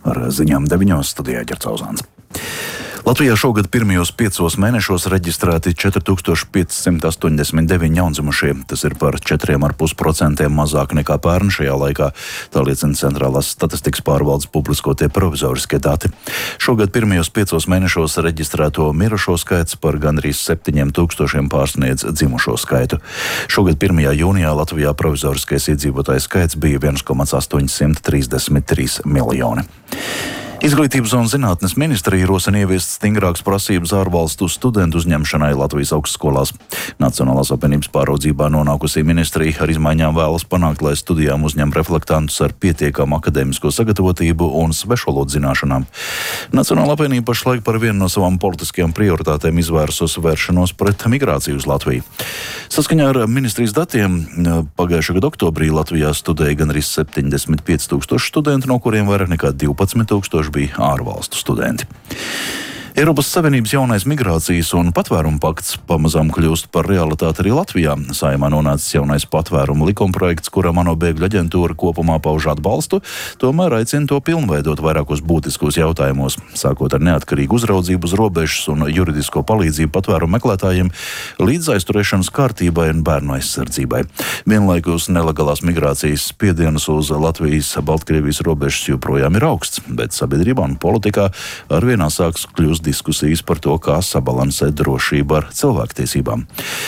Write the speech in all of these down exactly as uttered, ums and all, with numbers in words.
Ar ziņām deviņos studijā Ģercauzāns. Latvijā šogad pirmajos piecos mēnešos reģistrēti četri tūkstoši pieci simti astoņdesmit deviņi jaundzimušie. Tas ir par četri komats pieci procenti mazāk nekā pērn šajā laikā. Tā liecina Centrālās statistikas pārvaldes publiskotie provizoriskie dati. Šogad pirmajos piecos mēnešos reģistrēto mirušo skaits par gandrīz septiņiem tūkstošiem pārsniedz dzimušo skaitu. Šogad pirmajā jūnijā Latvijā provizoriskais iedzīvotāju skaits bija viens komats astoņsimt trīsdesmit trīs miljoni. Izglītības un zinātnes ministrija rosina ieviest stingrākas prasības ārvalstu studentu uzņemšanai Latvijas augstskolās. Nacionālās apvienības pāraudzībā nonākusī ministrija ar izmaiņām vēlas panākt, lai studijām uzņem reflektantus ar pietiekamu akadēmisko sagatavotību un svešvalodu zināšanām. Nacionālā apvienība pašlaik par vienu no savām politiskajām prioritātēm izvērsus vēršanos pret migrāciju uz Latviju. Saskaņā ar ministrijas datiem pagājušā gada oktobrī Latvijā studēja gandrīz septiņdesmit pieci tūkstoši studentu, no kuriem vairāk nekā divpadsmit tūkstoši bija ārvalstu studenti. Eiropas Savienības jaunais migrācijas un patvērumu pakts pamazām kļūst par realitāti arī Latvijā. Saeimā nonācis jaunais patvērumu likumprojekts, kuram ANO bēgļu aģentūra kopumā pauž atbalstu, tomēr aicina to pilnveidot vairākos būtiskos jautājumos, sākot ar neatkarīgu uzraudzību uz robežas un juridisko palīdzību patvērumu meklētājiem līdz aizturēšanas kārtībai un bērnu aizsardzībai. Vienlaikus nelegālās migrācijas spiediens uz Latvijas-Baltkrievijas robežas joprojām ir augsts, bet sabiedrībā un politikā arvien sāks kļūst diskusijas par to, kā sabalansēt drošību ar cilvēktiesībām.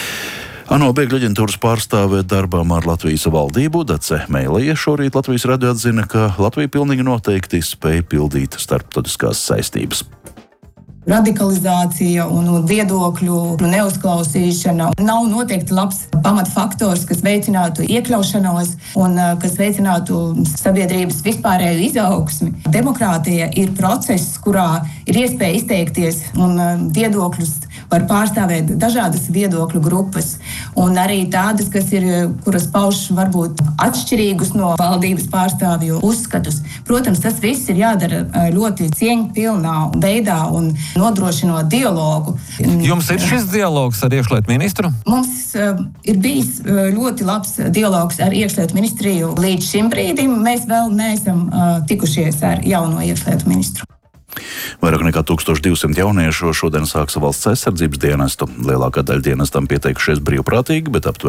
ANO bēgļu aģentūras pārstāve darbām ar Latvijas valdību Dace Meilija šorīt Latvijas radio atzina, ka Latvija pilnīgi noteikti spēj pildīt starptautiskās saistības. Radikalizācija un viedokļu neuzklausīšana nav noteikti labs pamatfaktors, kas veicinātu iekļaušanos un kas veicinātu sabiedrības vispārēju izaugsmi. Demokrātija ir process, kurā ir iespēja izteikties un viedokļus var pārstāvēt dažādas viedokļu grupas un arī tādas, kas ir, kuras pauž varbūt atšķirīgus no valdības pārstāvju uzskatus. Protams, tas viss ir jādara ļoti cieņpilnā veidā un nodrošinot dialogu. Jums ir šis dialogs ar iekšlietu ministru? Mums uh, ir bijis uh, ļoti labs dialogs ar iekšlietu ministriju līdz šim brīdim. Mēs vēl neesam uh, tikušies ar jauno iekšlietu ministru. Vairāk nekā tūkstoš divsimt jauniešu šodien sāks valsts aizsardzības dienestu. Lielākā daļa dienestam pieteikušies brīvprātīgi, bet aptuveni